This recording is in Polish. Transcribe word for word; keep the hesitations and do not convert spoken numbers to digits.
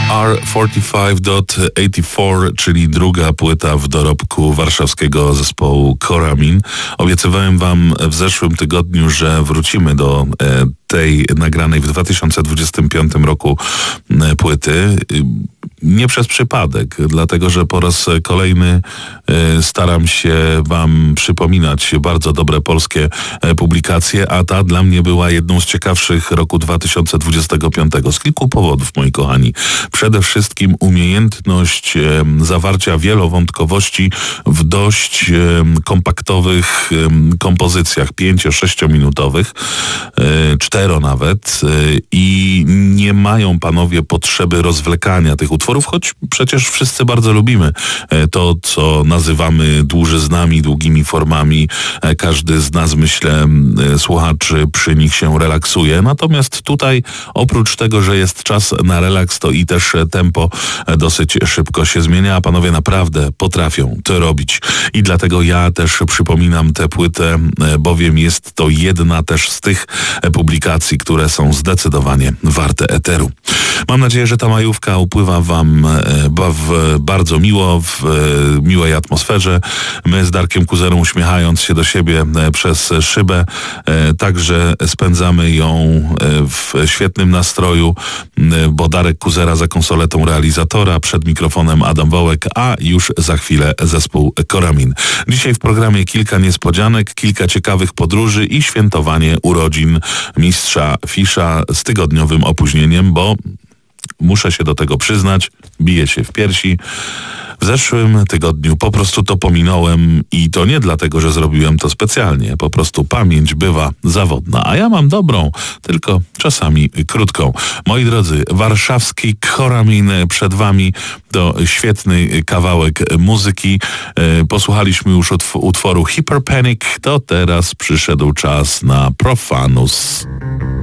R czterdzieści pięć osiemdziesiąt cztery, czyli druga płyta w dorobku warszawskiego zespołu Koramin. Obiecywałem wam w zeszłym tygodniu, że wrócimy do e, tej nagranej w dwa tysiące dwudziestym piątym roku e, płyty. Nie przez przypadek, dlatego że po raz kolejny e, staram się wam przypominać bardzo dobre polskie e, publikacje, a ta dla mnie była jedną z ciekawszych roku dwa tysiące dwudziestego piątego. Z kilku powodów, moi kochani. Przede wszystkim umiejętność e, zawarcia wielowątkowości w dość e, kompaktowych e, kompozycjach, pięcio-sześciominutowych, e, cztero nawet, e, i nie mają panowie potrzeby rozwlekania tych utworów, choć przecież wszyscy bardzo lubimy e, to, co nazywamy dłużyznami, długimi formami. E, każdy z nas, myślę, e, słuchaczy przy nich się relaksuje. Natomiast tutaj oprócz tego, że jest czas na relaks, to i też tempo dosyć szybko się zmienia, a panowie naprawdę potrafią to robić. I dlatego ja też przypominam tę płytę, bowiem jest to jedna też z tych publikacji, które są zdecydowanie warte eteru. Mam nadzieję, że ta majówka upływa wam w bardzo miło, w miłej atmosferze. My z Darkiem Kuzerą, uśmiechając się do siebie przez szybę, także spędzamy ją w świetnym nastroju, bo Darek Kuzera za konsoletą realizatora, przed mikrofonem Adam Wołek, a już za chwilę zespół Koramin. Dzisiaj w programie kilka niespodzianek, kilka ciekawych podróży i świętowanie urodzin mistrza Fisza z tygodniowym opóźnieniem, bo muszę się do tego przyznać, biję się w piersi. W zeszłym tygodniu po prostu to pominąłem i to nie dlatego, że zrobiłem to specjalnie. Po prostu pamięć bywa zawodna, a ja mam dobrą, tylko czasami krótką. Moi drodzy, warszawski Koramin przed wami, to świetny kawałek muzyki. E, posłuchaliśmy już utw- utworu Hyperpanic, to teraz przyszedł czas na Profanus.